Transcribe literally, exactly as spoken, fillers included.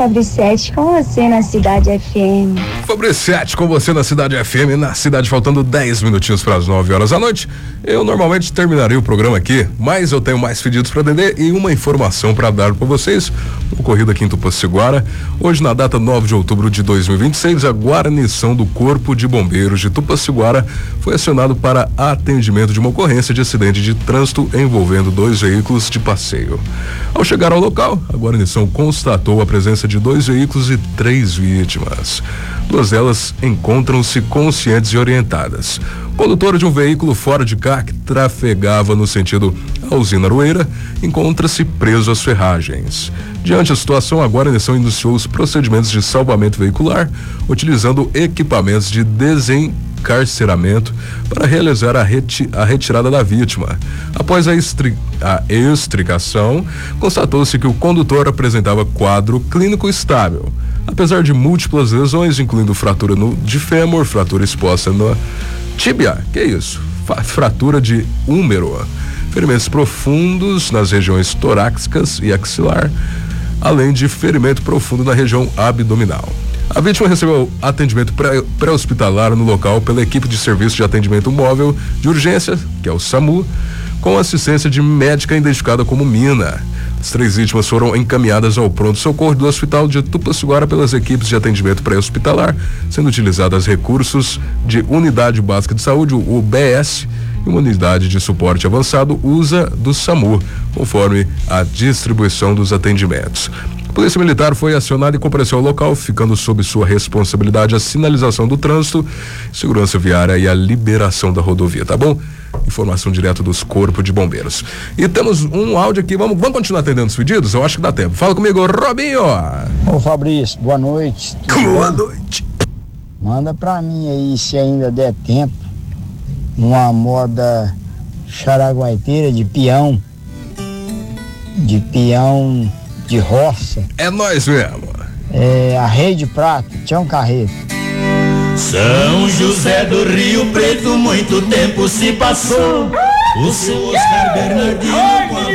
Fabricete, com você na Cidade F M. Fabricete, com você na Cidade F M, na cidade faltando dez minutinhos para as nove horas da noite. Eu normalmente terminaria o programa aqui, mas eu tenho mais pedidos para atender e uma informação para dar para vocês. Ocorrido aqui em Tupaciguara, hoje na data nove de outubro de dois mil e vinte e seis, a guarnição do Corpo de Bombeiros de Tupaciguara foi acionado para atendimento de uma ocorrência de acidente de trânsito envolvendo dois veículos de passeio. Ao chegar ao local, a guarnição constatou a presença de dois veículos e três vítimas. Duas delas encontram-se conscientes e orientadas. O condutor de um veículo fora de cá que trafegava no sentido a usina Aroeira encontra-se preso às ferragens. Diante da situação, a guarnição iniciou os procedimentos de salvamento veicular, utilizando equipamentos de desencarceramento para realizar a, reti- a retirada da vítima. Após a, estri- a extricação, constatou-se que o condutor apresentava quadro clínico estável, apesar de múltiplas lesões, incluindo fratura no, de fêmur, fratura exposta na tíbia, que é isso? Fa- fratura de húmero, ferimentos profundos nas regiões torácicas e axilar, além de ferimento profundo na região abdominal. A vítima recebeu atendimento pré- pré-hospitalar no local pela equipe de serviço de atendimento móvel de urgência, que é o SAMU, com assistência de médica identificada como Mina. As três vítimas foram encaminhadas ao pronto-socorro do Hospital de Tupaciguara pelas equipes de atendimento pré-hospitalar, sendo utilizados recursos de Unidade Básica de Saúde, o U B S, e uma unidade de suporte avançado, U S A, do SAMU, conforme a distribuição dos atendimentos. A Polícia Militar foi acionada e compareceu ao local, ficando sob sua responsabilidade a sinalização do trânsito, segurança viária e a liberação da rodovia, tá bom? Informação direto dos Corpos de Bombeiros. E temos um áudio aqui, vamos, vamos continuar atendendo os pedidos? Eu acho que dá tempo. Fala comigo, Robinho! Ô Fabrício, boa noite. Boa noite. Manda pra mim aí, se ainda der tempo, uma moda charaguaiteira de peão, de peão de roça. É nós mesmo. É a Rede Prata, Tião Carreto. São José do Rio Preto, muito tempo se passou. O seu Oscar Bernardino com a